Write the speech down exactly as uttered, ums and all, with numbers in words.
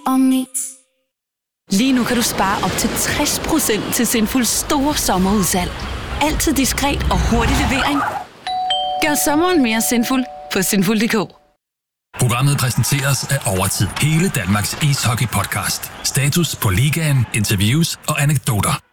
og me. Lige nu kan du spare op til tres procent til Sinfuls store sommerudsalg. Altid diskret og hurtig levering. Gør sommeren mere sinful på sinful punktum d k. Programmet præsenteres af Overtid. Hele Danmarks ishockey-podcast. Status på ligaen, interviews og anekdoter.